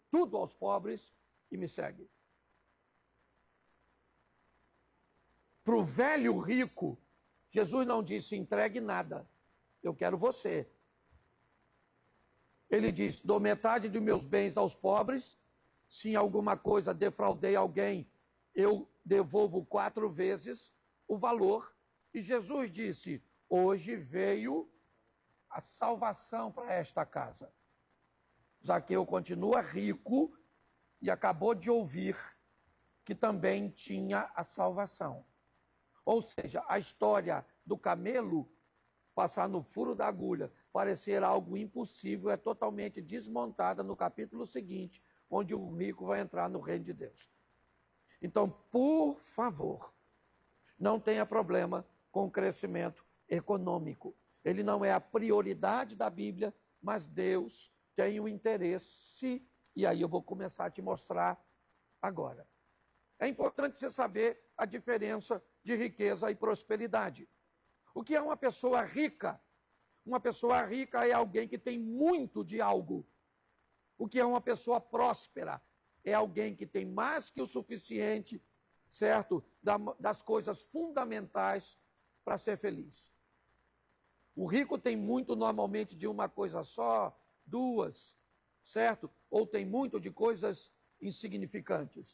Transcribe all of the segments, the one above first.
tudo aos pobres e me segue. Para o velho rico, Jesus não disse, entregue nada, eu quero você. Ele disse, dou metade dos meus bens aos pobres, se em alguma coisa defraudei alguém, eu devolvo 4 vezes o valor. E Jesus disse, hoje veio a salvação para esta casa. Zaqueu continua rico e acabou de ouvir que também tinha a salvação. Ou seja, a história do camelo passar no furo da agulha, parecer algo impossível, é totalmente desmontada no capítulo seguinte, onde o rico vai entrar no reino de Deus. Então, por favor, não tenha problema com o crescimento econômico. Ele não é a prioridade da Bíblia, mas Deus tem o interesse, e aí eu vou começar a te mostrar agora. É importante você saber a diferença de riqueza e prosperidade. O que é uma pessoa rica? Uma pessoa rica é alguém que tem muito de algo. O que é uma pessoa próspera? É alguém que tem mais que o suficiente, certo? Das coisas fundamentais para ser feliz. O rico tem muito normalmente de uma coisa só, 2, certo? Ou tem muito de coisas insignificantes.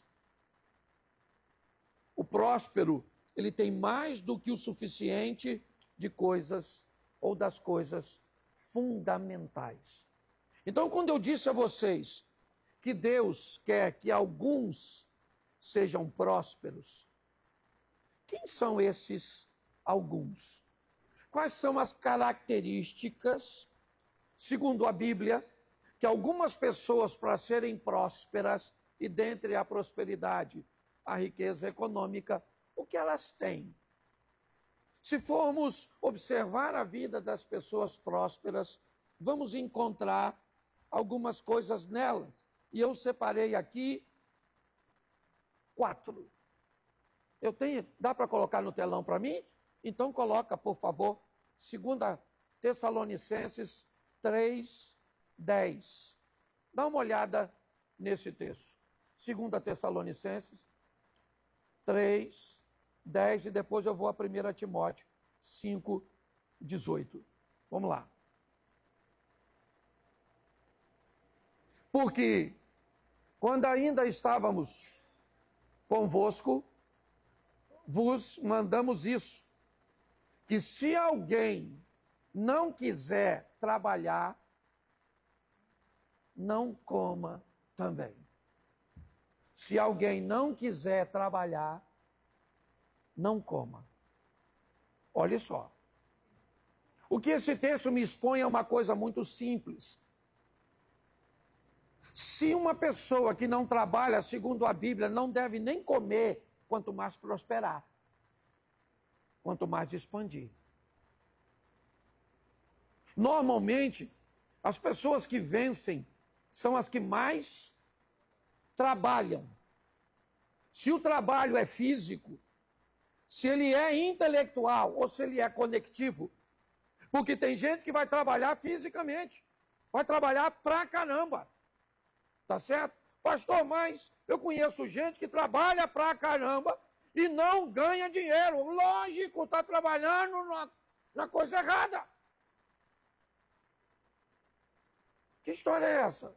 O próspero, ele tem mais do que o suficiente de coisas ou das coisas fundamentais. Então, quando eu disse a vocês que Deus quer que alguns sejam prósperos, quem são esses alguns? Quais são as características, segundo a Bíblia, que algumas pessoas, para serem prósperas, e dentre a prosperidade, a riqueza econômica, o que elas têm? Se formos observar a vida das pessoas prósperas, vamos encontrar algumas coisas nelas. E eu separei aqui 4. Dá para colocar no telão para mim? Então coloca, por favor, 2 Tessalonicenses 3:10. Dá uma olhada nesse texto. 2 Tessalonicenses 3:10 e depois eu vou a 1 Timóteo 5:18. Vamos lá. Porque quando ainda estávamos convosco, vos mandamos isso, que se alguém não quiser trabalhar, não coma também. Se alguém não quiser trabalhar, não coma. Olha só. O que esse texto me expõe é uma coisa muito simples. Se uma pessoa que não trabalha, segundo a Bíblia, não deve nem comer, quanto mais prosperar, quanto mais expandir. Normalmente, as pessoas que vencem são as que mais trabalham. Se o trabalho é físico, se ele é intelectual ou se ele é conectivo, porque tem gente que vai trabalhar fisicamente, vai trabalhar pra caramba, tá certo? Pastor, mas eu conheço gente que trabalha pra caramba e não ganha dinheiro. Lógico, está trabalhando na coisa errada. Que história é essa?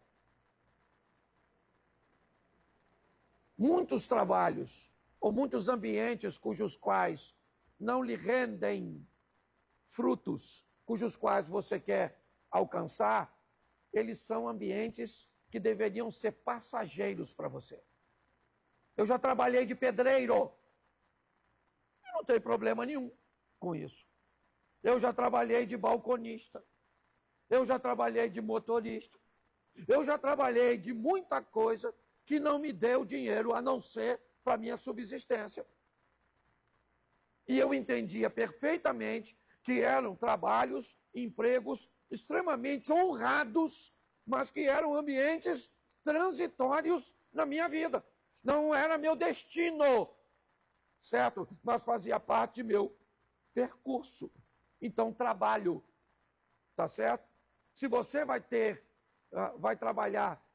Muitos trabalhos ou muitos ambientes cujos quais não lhe rendem frutos, cujos quais você quer alcançar, eles são ambientes que deveriam ser passageiros para você. Eu já trabalhei de pedreiro e não tem problema nenhum com isso. Eu já trabalhei de balconista. Eu já trabalhei de motorista. Eu já trabalhei de muita coisa que não me deu dinheiro a não ser para minha subsistência. E eu entendia perfeitamente que eram trabalhos, empregos extremamente honrados, mas que eram ambientes transitórios na minha vida. Não era meu destino, certo? Mas fazia parte de meu percurso. Então, trabalho, tá certo? Se você vai trabalhar